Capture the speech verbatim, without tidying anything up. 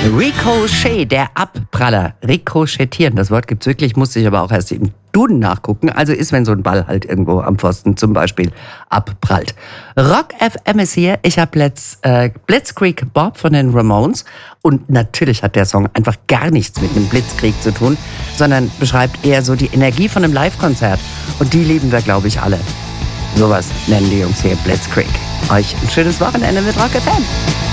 Ricochet, der Abpraller. Ricochetieren, das Wort gibt's wirklich, musste ich aber auch erst im Duden nachgucken. Also ist, wenn so ein Ball halt irgendwo am Pfosten zum Beispiel abprallt. Rock F M ist hier. Ich habe Let's, äh, Blitzkrieg Bob von den Ramones. Und natürlich hat der Song einfach gar nichts mit einem Blitzkrieg zu tun, sondern beschreibt eher so die Energie von einem Live-Konzert. Und die lieben wir, glaube ich, alle. Sowas nennen die Jungs hier Blitzkrieg. Euch ein schönes Wochenende mit Rock F M.